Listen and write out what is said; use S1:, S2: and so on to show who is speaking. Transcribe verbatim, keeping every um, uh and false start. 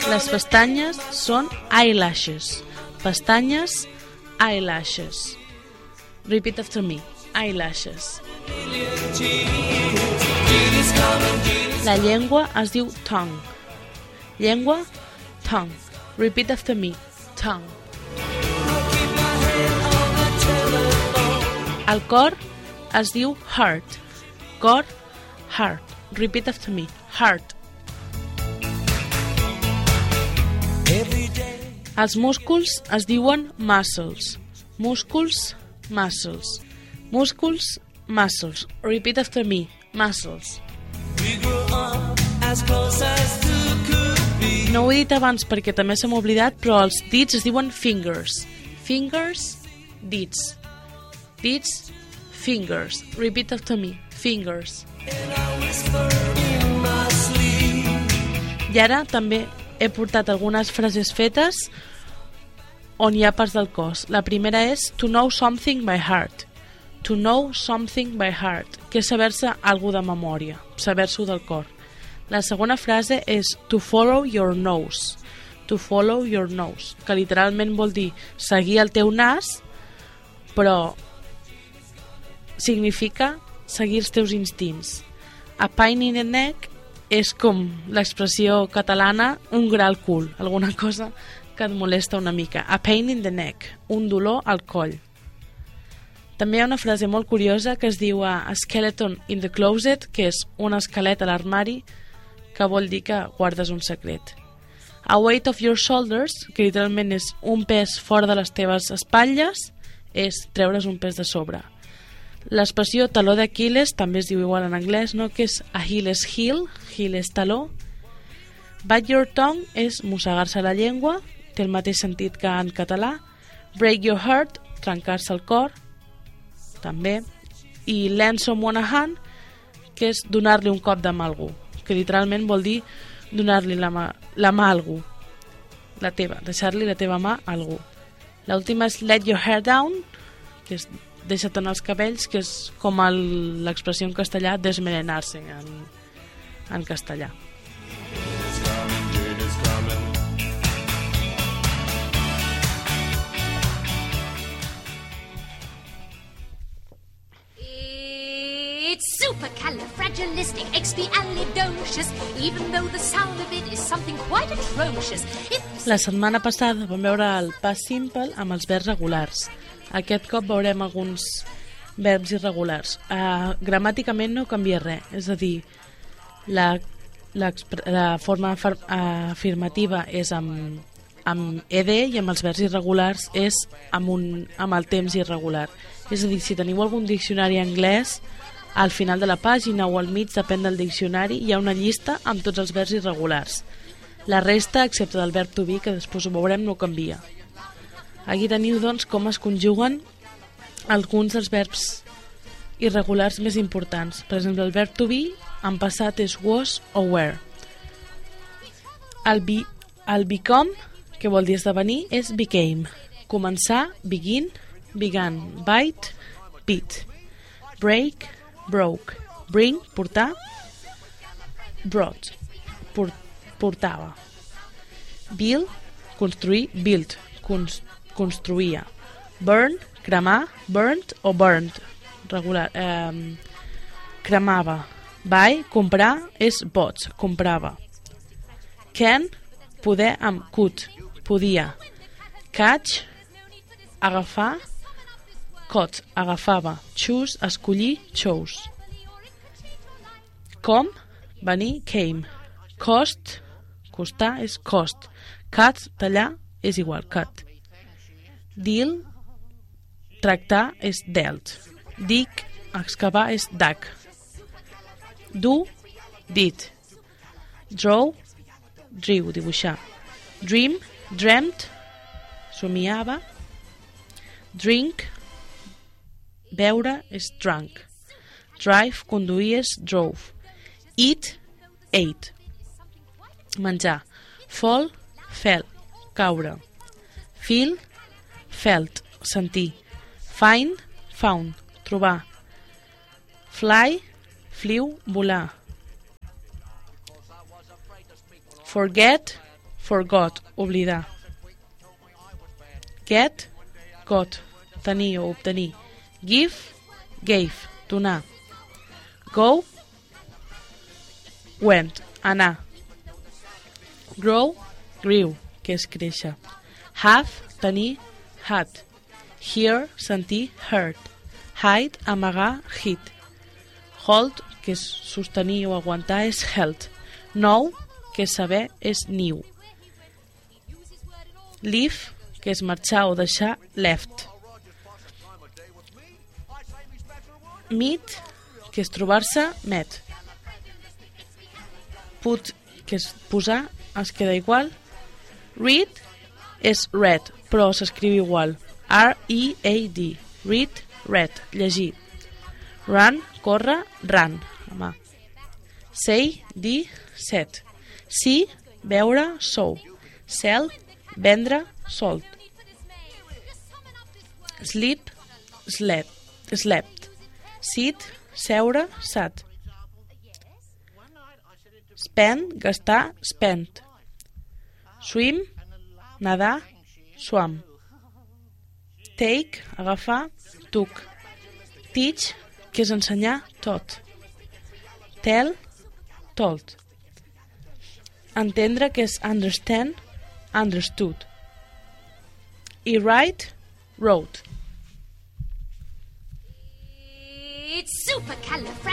S1: Les pestanyes són eyelashes. Pestanyes, eyelashes. Repeat after me. Eyelashes. La llengua es diu tongue. Llengua, tongue. Repeat after me. Tongue. El cor es diu heart. Cor, heart. Repeat after me. Heart. Els músculs es diuen muscles. Músculs, muscles. Músculs, muscles. Repeat after me. Muscles. No ho he dit abans perquè també se m'ha oblidat, però els dits es diuen fingers. Fingers, dits. Dits, fingers. Repeat after me. Fingers. I ara també he portat algunes frases fetes on hi ha parts del cos. La primera és to know something by heart. To know something by heart, que és saber-se algú de memòria, saber-s'ho del cor. La segona frase és to follow your nose. To follow your nose, que literalment vol dir seguir el teu nas, però significa seguir els teus instints. A pain in the neck és com l'expressió catalana un gra al cul, alguna cosa que et molesta una mica. A pain in the neck, un dolor al coll. També hi ha una frase molt curiosa que es diu a skeleton in the closet, que és un esquelet a l'armari, que vol dir que guardes un secret. A weight of your shoulders, que literalment és un pes fora de les teves espatlles, és treure's un pes de sobre. L'expressió taló d'Aquiles també es diu igual en anglès, no? Que és Achilles heel, heel és taló. Bite your tongue és mossegar-se la llengua, té el mateix sentit que en català. Break your heart, trencar-se el cor, també. I lend someone a hand, que és donar-li un cop de mà a algú, que literalment vol dir donar-li la mà, la mà a algú, la teva, deixar-li la teva mà a algú. L'última és let your hair down, que és deixa't anar els cabells, que és com l'expressió en castellà desmelenar-se en, en castellà.
S2: It's supercalifragilisticexpialidocious, even though the sound of it is something quite atrocious. It's...
S1: La setmana passada vam veure el past simple amb els verbs regulars. Aquest cop veurem alguns verbs irregulars. Uh, gramàticament no canvia res, és a dir, la, la, la forma afirmativa és amb, amb ed i amb els verbs irregulars és amb, un, amb el temps irregular. És a dir, si teniu algun diccionari anglès, al final de la pàgina o al mig, depèn del diccionari, hi ha una llista amb tots els verbs irregulars. La resta, excepte del verb to be, que després ho veurem, no canvia. Aquí teniu, doncs, com es conjuguen alguns dels verbs irregulars més importants. Per exemple, el verb to be en passat és was o were. El, be, el become, que vol dir esdevenir, és became. Començar, begin, began. Bite, bit. Break, broke. Bring, portar. Brought, por, portava. Build, construir, build, construir. construïa. Burn, cremar, burnt o burnt, regular, eh, cremava. Buy, comprar, és bought, comprava. Can, poder amb could, podia. Catch, agafar, caught, agafava. Choose, escollir, chose. Com, venir, came. Cost, costar, és cost. Cut, tallar, és igual, cut. Deal, tractar, és dealt. Dig, excavar, és dug. Do, did. Draw, drew, dibuixar. Dream, dreamt, somiava. Drink, beure, és drunk. Drive, conduir, és drove. Eat, ate. Menjar. Fall, fell, caure. Feel, felt, sentir. Find, found, trobar. Fly, fliu, volar. Forget, forgot, oblidar. Get, got, tenir o obtenir. Give, gave, donar. Go, went, anar. Grow, grew, que és créixer. Have, tenir, had. Hear, sentir, heard. Hide, amagar, hid. Hold, que és sostenir o aguantar, és held. Know, que és saber, és knew. Leave, que és marxar o deixar, left. Meet, que és trobar-se, met. Put, que és posar, es queda igual. Read és read, però s'escriu igual. R E A D. Read, read, llegir. Run, córrer, run, a mà. Say, dir, set. See, veure, sou. Sell, vendre, sold. Sleep, slept, slept. Sit, seure, sat. Spend, gastar, spent. Swim, nadar, swam. Take, agafar, took. Teach, que és ensenyar, taught. Tell, told. Entendre, que és understand, understood. I write, wrote.
S2: It's supercalifragilistic.